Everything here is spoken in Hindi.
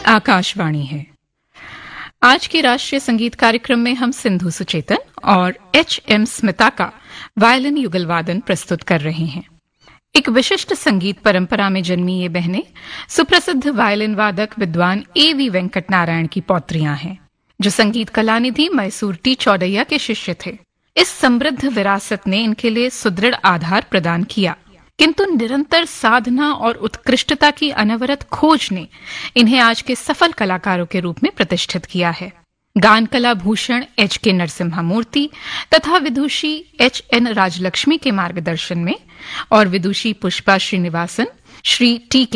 आकाशवाणी है। आज के राष्ट्रीय संगीत कार्यक्रम में हम सिंधु सुचेतन और एच.एम. स्मिता का वायलिन युगल वादन प्रस्तुत कर रहे हैं। एक विशिष्ट संगीत परंपरा में जन्मी ये बहनें सुप्रसिद्ध वायलिन वादक विद्वान ए.वी. वेंकट नारायण की पौत्रियां हैं, जो संगीत कलानिधि मैसूर टी. चौडैया के शिष्य थे। इस समृद्ध विरासत ने इनके लिए सुदृढ़ आधार प्रदान किया, किंतु निरंतर साधना और उत्कृष्टता की अनवरत खोज ने इन्हें आज के सफल कलाकारों के रूप में प्रतिष्ठित किया है। गान कला भूषण एच.के. नरसिम्हा मूर्ति तथा विदुषी एच.एन. राजलक्ष्मी के मार्गदर्शन में और विदुषी पुष्पा श्रीनिवासन, श्री टी.